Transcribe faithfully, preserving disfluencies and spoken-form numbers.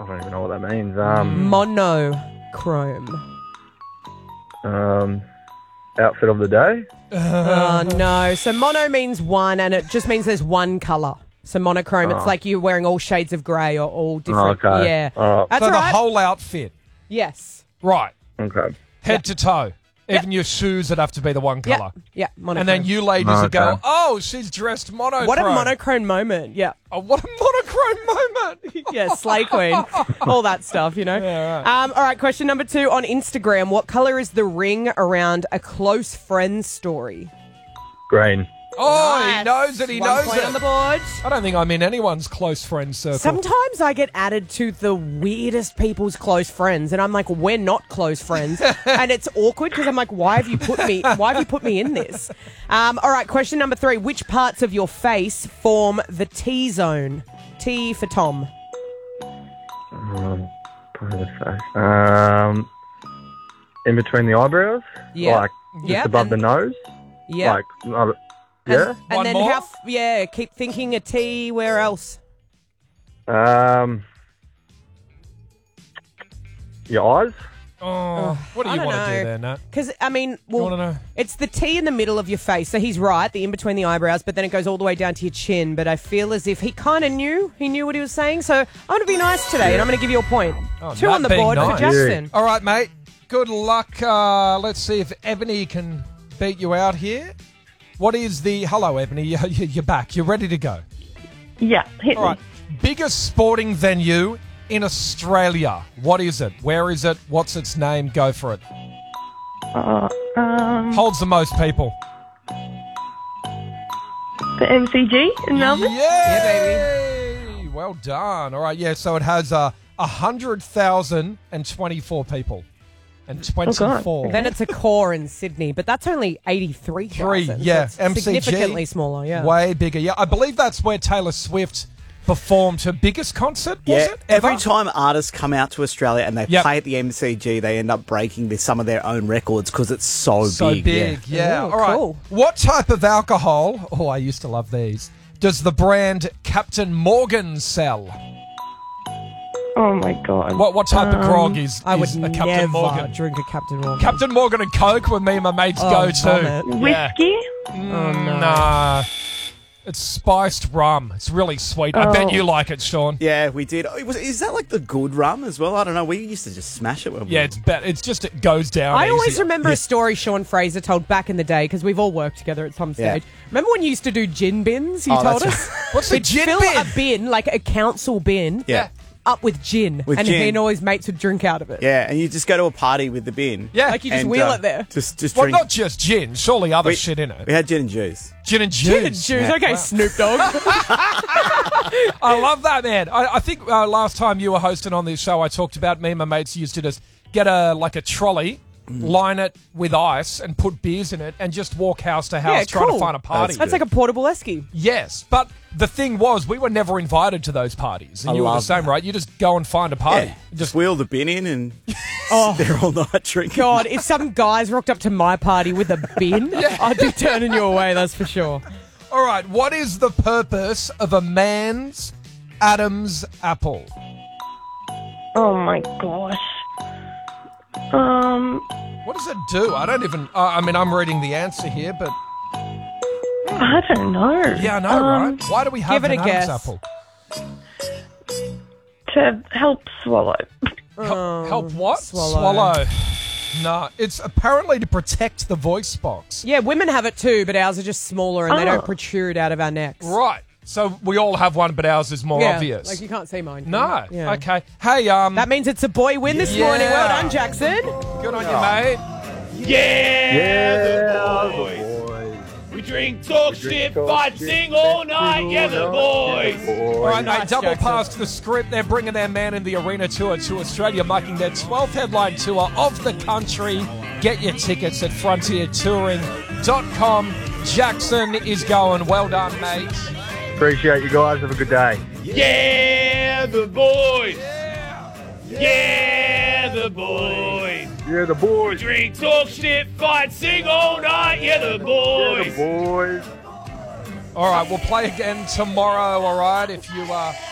don't even know what that means. Um, Monochrome. um, outfit of the day. Oh, no. So mono means one, and it just means there's one colour. So monochrome, it's Oh. like you're wearing all shades of grey or all different. Okay. Yeah. All right. That's so all the right. whole outfit. Yes. Right. Okay. Head to toe. Even your shoes would have to be the one Yeah. colour. Yeah. Monochrome. And then you ladies would go, Okay. oh, she's dressed monochrome. What a monochrome moment. Yeah. Oh, what a monochrome moment. Yeah, Slay Queen. All that stuff, you know. Yeah, right. Um, all right, question number two on Instagram. What colour is the ring around a close friend story? Green. Oh, Nice. he knows it. He One knows point it. on the board. I don't think I'm in anyone's close friend circle. Sometimes I get added to the weirdest people's close friends, and I'm like, we're not close friends, and it's awkward because I'm like, why have you put me? Why have you put me in this? Um, all right, question number three: which parts of your face form the T zone? T for Tom. Um, part of the face. Um, in between the eyebrows. Yeah. Like just Yeah, above and- the nose. Yeah. Like, uh, yeah. And One then more? how? f- Yeah, keep thinking a T. Where else? Um, your eyes. Oh, what do I you don't want to know. do there, Nat? Because I mean, You well, want to know? it's the T in the middle of your face. So he's right, the in between the eyebrows, but then it goes all the way down to your chin. But I feel as if he kind of knew. He knew what he was saying. So I'm going to be nice today, and I'm going to give you a point. Oh, Two Nat on the being board nice. for Jackson. All right, mate. Good luck. Uh, let's see if Ebony can beat you out here. What is the... Hello, Ebony. You- you- You're back. You're ready to go. Yeah, hit All right. Biggest sporting venue in Australia. What is it? Where is it? What's its name? Go for it. me. Uh, um, Holds the most people. the M C G in Melbourne? Yeah, baby. Well done. All right, yeah, so it has uh, one hundred thousand twenty-four people. And twenty-four. Then it's a core in Sydney, but that's only eighty-three Three, thousand. yeah. So it's M C G. significantly smaller, yeah. Way bigger. Yeah, I believe that's where Taylor Swift performed her biggest concert, was Yeah, it? Ever? every time artists come out to Australia and they Yep. play at the M C G, they end up breaking the, some of their own records because it's so, So big. big, yeah. Ooh, All right. cool. What type of alcohol, oh, I used to love these, does the brand Captain Morgan sell? Oh my god. What what type of Um, grog is, I would is a Captain never Morgan? drink a Captain Morgan. Captain Morgan and Coke were me and my mates Oh, go vomit. to. Whiskey? Oh, no. Nah. It's spiced rum. It's really sweet. I bet Oh. you like it, Sean. Yeah, we did. Oh, it was, is that like the good rum as well? I don't know. We used to just smash it when we Yeah, it's bet. It's just it goes down. I always easy. remember a story Sean Fraser told back in the day because we've all worked together at some Yeah. stage. Remember when you used to do gin bins? You Oh, told that's us. What's the We'd gin fill bin? a bin, like a council bin, Yeah. up with gin, With and gin. he and all his mates would drink out of it. Yeah, and you just go to a party with the bin. Yeah. Like you just and, wheel uh, it there. Just, just Well, drink. not just gin. Surely other We- shit in We it. had gin and juice. Gin and Gin and juice. juice. Yeah. Okay, Snoop Dogg. I love that, man. I, I think uh, last time you were hosting on this show, I talked about me and my mates used to just get a like a trolley, line it with ice, and put beers in it, and just walk house to house Yeah, trying to cool. find a party. That's like a portable esky. Yes, but the thing was, we were never invited to those parties, and I you were the love same, that. right? You just go and find a party. Yeah, Just just wheel the bin in and sit there all night drinking. God, if some guys rocked up to my party with a bin, I'd be turning you away, that's for sure. all right. What is the purpose of a man's Adam's apple? Oh my gosh. Um, What does it do? I don't even. Uh, I mean, I'm reading the answer here, but I don't know. yeah, I know, Um, right? Why do we have give it an a Adam's guess. apple? To help swallow. Help, help what? swallow. No, it's apparently to protect the voice box. Yeah, women have it too, but ours are just smaller and they Oh. don't protrude out of our necks. Right. So we all have one, but ours is more Yeah, obvious. like you can't see mine. no. Yeah. Okay. Hey, um, That means it's a boy win this Yeah. morning. Well done, Jackson. good on you, mate. Yeah, the boys. We drink, talk shit, fight, sing all night. Yeah, the boys. All right, mate, Nice, double Jackson. past the script. They're bringing their Man in the Arena tour to Australia, marking their twelfth headline tour of the country. Get your tickets at frontier touring dot com. Jackson is going. Well done, mate. Appreciate you guys. Have a good day. Yeah, the boys. Yeah, the boys. Yeah, the We boys. drink, talk shit, fight, sing all night. Yeah, the Yeah, boys. the boys. All right, we'll play again tomorrow, all right, if you... Uh,